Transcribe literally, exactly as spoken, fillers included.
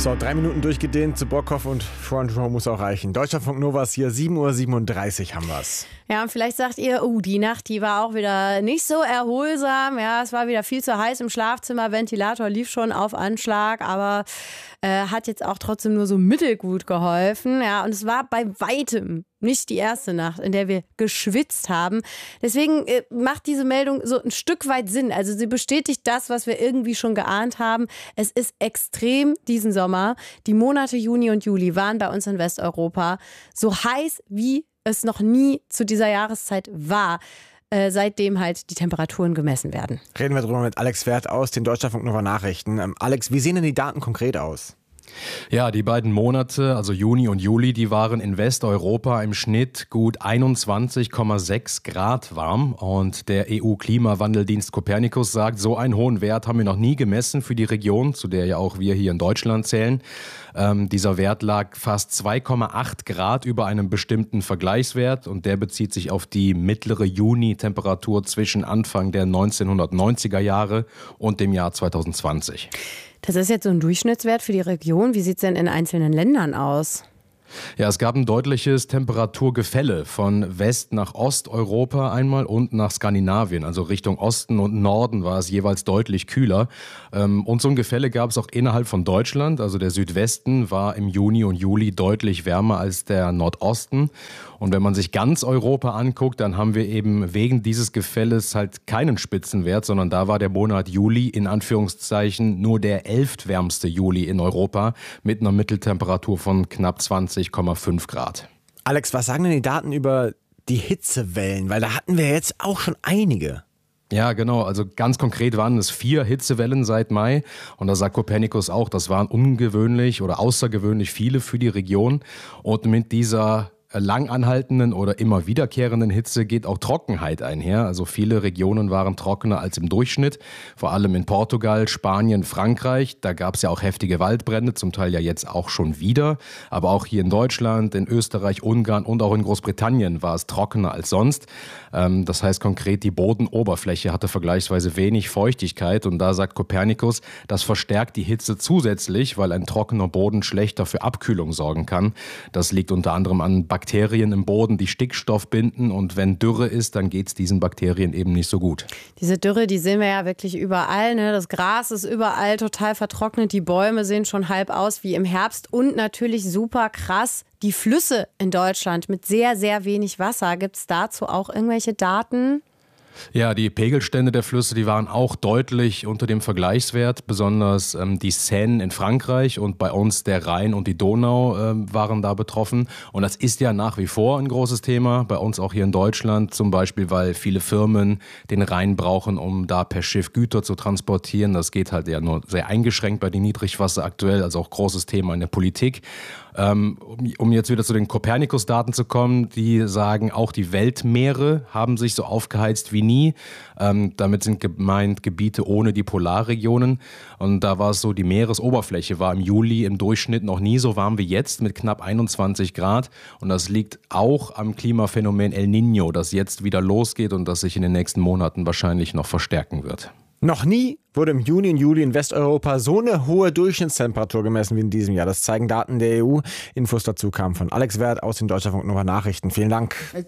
So, drei Minuten durchgedehnt zu Brockhoff und Front Row muss auch reichen. Deutschlandfunk Novas hier, sieben Uhr siebenunddreißig haben wir's. Ja, und vielleicht sagt ihr, oh, die Nacht, die war auch wieder nicht so erholsam. Ja, es war wieder viel zu heiß im Schlafzimmer, Ventilator lief schon auf Anschlag, aber äh, hat jetzt auch trotzdem nur so mittelgut geholfen. Ja, und es war bei weitem nicht die erste Nacht, in der wir geschwitzt haben. Deswegen äh, macht diese Meldung so ein Stück weit Sinn. Also sie bestätigt das, was wir irgendwie schon geahnt haben. Es ist extrem diesen Sommer. Die Monate Juni und Juli waren bei uns in Westeuropa so heiß, wie es noch nie zu dieser Jahreszeit war, äh, seitdem halt die Temperaturen gemessen werden. Reden wir drüber mit Alex Wert aus den Deutschlandfunk Nova Nachrichten. Ähm, Alex, wie sehen denn die Daten konkret aus? Ja, die beiden Monate, also Juni und Juli, die waren in Westeuropa im Schnitt gut einundzwanzig Komma sechs Grad warm. Und der E U-Klimawandeldienst Copernicus sagt, so einen hohen Wert haben wir noch nie gemessen für die Region, zu der ja auch wir hier in Deutschland zählen. Ähm, dieser Wert lag fast zwei Komma acht Grad über einem bestimmten Vergleichswert und der bezieht sich auf die mittlere Juni-Temperatur zwischen Anfang der neunzehnhundertneunziger Jahre und dem Jahr zweitausendzwanzig. Das ist jetzt so ein Durchschnittswert für die Region. Wie sieht es denn in einzelnen Ländern aus? Ja, es gab ein deutliches Temperaturgefälle von West nach Osteuropa einmal und nach Skandinavien. Also Richtung Osten und Norden war es jeweils deutlich kühler. Und so ein Gefälle gab es auch innerhalb von Deutschland. Also der Südwesten war im Juni und Juli deutlich wärmer als der Nordosten. Und wenn man sich ganz Europa anguckt, dann haben wir eben wegen dieses Gefälles halt keinen Spitzenwert, sondern da war der Monat Juli in Anführungszeichen nur der elftwärmste Juli in Europa mit einer Mitteltemperatur von knapp zwanzig Komma fünf Grad. Alex, was sagen denn die Daten über die Hitzewellen? Weil da hatten wir jetzt auch schon einige. Ja, genau. Also ganz konkret waren es vier Hitzewellen seit Mai. Und da sagt Copernicus auch, das waren ungewöhnlich oder außergewöhnlich viele für die Region. Und mit dieser lang anhaltenden oder immer wiederkehrenden Hitze geht auch Trockenheit einher. Also viele Regionen waren trockener als im Durchschnitt, vor allem in Portugal, Spanien, Frankreich. Da gab es ja auch heftige Waldbrände, zum Teil ja jetzt auch schon wieder. Aber auch hier in Deutschland, in Österreich, Ungarn und auch in Großbritannien war es trockener als sonst. Ähm, das heißt konkret, die Bodenoberfläche hatte vergleichsweise wenig Feuchtigkeit. Und da sagt Copernicus, das verstärkt die Hitze zusätzlich, weil ein trockener Boden schlechter für Abkühlung sorgen kann. Das liegt unter anderem an Bakterien. Bakterien im Boden, die Stickstoff binden und wenn Dürre ist, dann geht es diesen Bakterien eben nicht so gut. Diese Dürre, die sehen wir ja wirklich überall, ne? Das Gras ist überall total vertrocknet, die Bäume sehen schon halb aus wie im Herbst und natürlich super krass, die Flüsse in Deutschland mit sehr, sehr wenig Wasser. Gibt es dazu auch irgendwelche Daten? Ja, die Pegelstände der Flüsse, die waren auch deutlich unter dem Vergleichswert, besonders ähm, die Seine in Frankreich und bei uns der Rhein und die Donau äh, waren da betroffen. Und das ist ja nach wie vor ein großes Thema, bei uns auch hier in Deutschland, zum Beispiel, weil viele Firmen den Rhein brauchen, um da per Schiff Güter zu transportieren. Das geht halt ja nur sehr eingeschränkt bei den Niedrigwasser aktuell, also auch großes Thema in der Politik. Ähm, um jetzt wieder zu den Copernicus-Daten zu kommen, die sagen, auch die Weltmeere haben sich so aufgeheizt wie nie. Ähm, damit sind gemeint Gebiete ohne die Polarregionen. Und da war es so, die Meeresoberfläche war im Juli im Durchschnitt noch nie so warm wie jetzt mit knapp einundzwanzig Grad. Und das liegt auch am Klimaphänomen El Niño, das jetzt wieder losgeht und das sich in den nächsten Monaten wahrscheinlich noch verstärken wird. Noch nie wurde im Juni und Juli in Westeuropa so eine hohe Durchschnittstemperatur gemessen wie in diesem Jahr. Das zeigen Daten der E U. Infos dazu kamen von Alex Wert aus den Deutschlandfunk Nova Nachrichten. Vielen Dank.